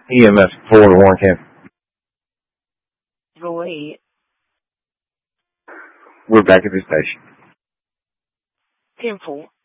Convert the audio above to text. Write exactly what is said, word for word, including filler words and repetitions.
E M S four to Warren County. Roy. We're back at the station. ten four.